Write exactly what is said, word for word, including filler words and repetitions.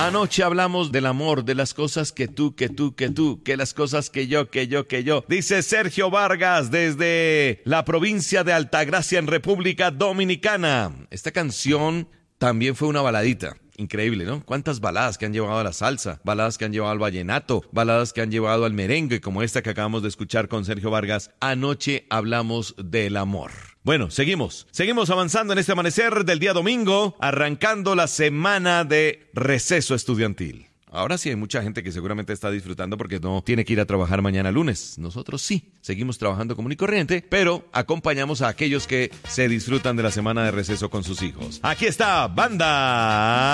Anoche hablamos del amor, de las cosas que tú, que tú, que tú, que las cosas que yo, que yo, que yo. Dice Sergio Vargas desde la provincia de Altagracia en República Dominicana. Esta canción también fue una baladita. Increíble, ¿no? Cuántas baladas que han llevado a la salsa, baladas que han llevado al vallenato, baladas que han llevado al merengue, como esta que acabamos de escuchar con Sergio Vargas. Anoche hablamos del amor. Bueno, seguimos, seguimos avanzando en este amanecer del día domingo, arrancando la semana de receso estudiantil. Ahora sí hay mucha gente que seguramente está disfrutando porque no tiene que ir a trabajar mañana lunes. Nosotros sí, seguimos trabajando común y corriente, pero acompañamos a aquellos que se disfrutan de la semana de receso con sus hijos. Aquí está, banda